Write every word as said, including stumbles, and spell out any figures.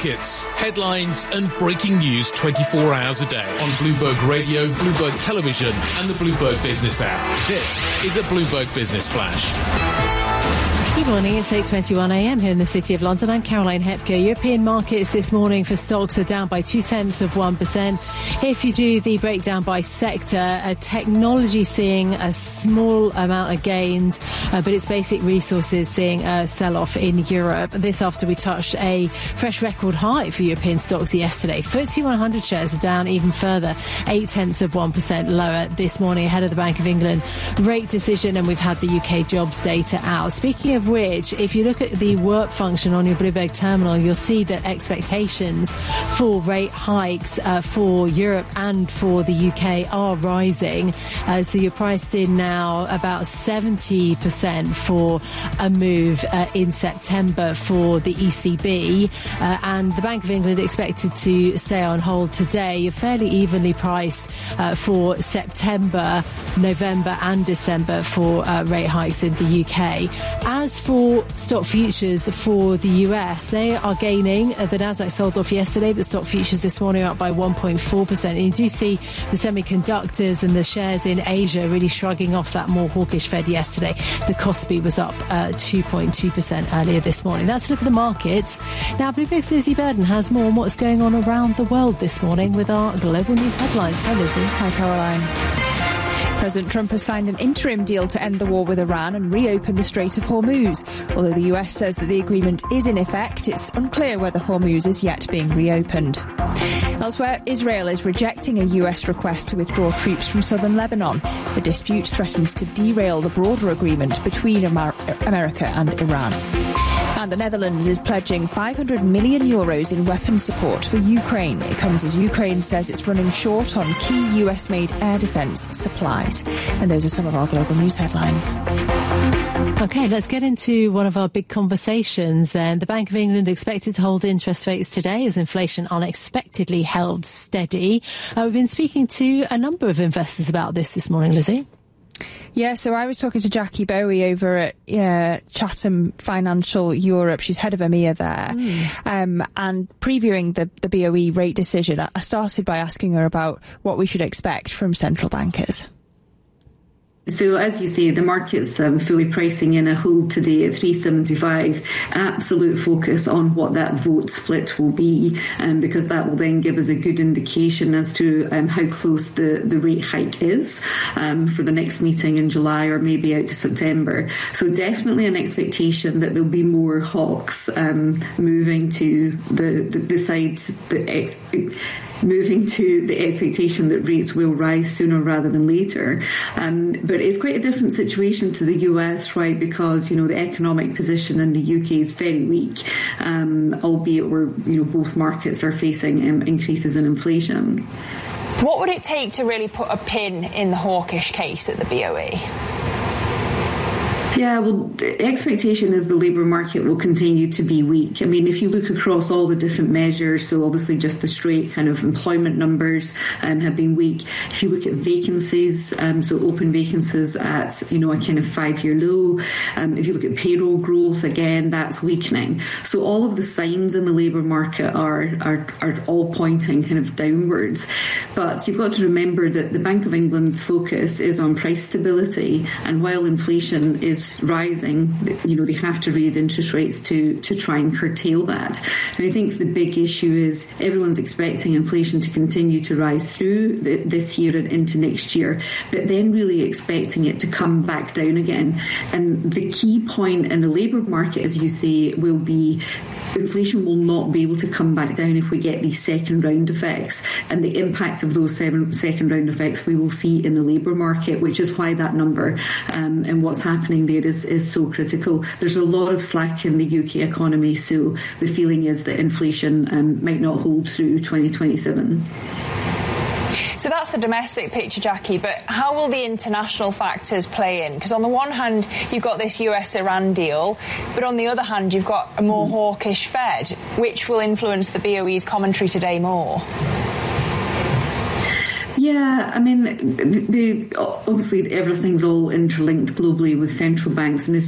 markets, headlines and breaking news twenty-four hours a day on Bloomberg Radio, Bloomberg Television and the Bloomberg Business app. This is a Bloomberg Business Flash. Good morning, it's eight twenty-one a m here in the City of London. I'm Caroline Hepker. European markets this morning for stocks are down by two-tenths of one percent. If you do the breakdown by sector, uh, technology seeing a small amount of gains, uh, but it's basic resources seeing a sell-off in Europe. This after we touched a fresh record high for European stocks yesterday. F T S E one hundred shares are down even further, eight-tenths of one percent lower this morning ahead of the Bank of England rate decision, and we've had the U K jobs data out. Speaking of which, if you look at the work function on your Bloomberg terminal, you'll see that expectations for rate hikes uh, for Europe and for the U K are rising. Uh, so you're priced in now about seventy percent for a move uh, in September for the E C B. Uh, and the Bank of England expected to stay on hold today. You're fairly evenly priced uh, for September, November and December for uh, rate hikes in the U K. As for stock futures for the U S, they are gaining. Uh, the Nasdaq sold off yesterday, but stock futures this morning are up by one point four percent. And you do see the semiconductors and the shares in Asia really shrugging off that more hawkish Fed yesterday. The Kospi was up uh, two point two percent earlier this morning. That's a look at the markets. Now, Bloomberg's Lizzie Burden has more on what's going on around the world this morning with our global news headlines. Hi, Lizzie. Hi, Caroline. President Trump has signed an interim deal to end the war with Iran and reopen the Strait of Hormuz. Although the U S says that the agreement is in effect, it's unclear whether Hormuz is yet being reopened. Elsewhere, Israel is rejecting a U S request to withdraw troops from southern Lebanon. The dispute threatens to derail the broader agreement between Amer- America and Iran. And the Netherlands is pledging five hundred million euros in weapons support for Ukraine. It comes as Ukraine says it's running short on key U S-made air defence supplies. And those are some of our global news headlines. OK, let's get into one of our big conversations then. The Bank of England expected to hold interest rates today as inflation unexpectedly held steady. Uh, we've been speaking to a number of investors about this this morning, Lizzie. Yeah, so I was talking to Jackie Bowie over at uh, Chatham Financial Europe. She's head of EMEA there. Mm. Um, and previewing the, the B O E rate decision, I started by asking her about what we should expect from central bankers. So as you say, the market's um, fully pricing in a hold today at three seventy-five. Absolute focus on what that vote split will be, um, because that will then give us a good indication as to um, how close the, the rate hike is um, for the next meeting in July or maybe out to September. So definitely an expectation that there'll be more hawks um, moving to the, the, the side that ex- moving to the expectation that rates will rise sooner rather than later. Um, but it's quite a different situation to the U S, right, because, you know, the economic position in the U K is very weak, um, albeit we're, you know, both markets are facing um, increases in inflation. What would it take to really put a pin in the hawkish case at the B O E? Yeah, well, the expectation is the labour market will continue to be weak. I mean, if you look across all the different measures, so obviously just the straight kind of employment numbers um, have been weak. If you look at vacancies, um, so open vacancies at, you know, a kind of five-year low. Um, if you look at payroll growth, again, that's weakening. So all of the signs in the labour market are, are, are all pointing kind of downwards. But you've got to remember that the Bank of England's focus is on price stability, and while inflation is rising, you know, they have to raise interest rates to, to try and curtail that. And I think the big issue is everyone's expecting inflation to continue to rise through the, this year and into next year, but then really expecting it to come back down again. And the key point in the labour market, as you say, will be inflation will not be able to come back down if we get these second round effects, and the impact of those seven second round effects we will see in the labour market, which is why that number um, and what's happening there is, is so critical. There's a lot of slack in the U K economy, so the feeling is that inflation um, might not hold through twenty twenty-seven. So that's the domestic picture, Jackie, but how will the international factors play in? Because on the one hand, you've got this U S-Iran deal, but on the other hand, you've got a more hawkish Fed, which will influence the B O E's commentary today more. Yeah, I mean, the, obviously everything's all interlinked globally with central banks, and as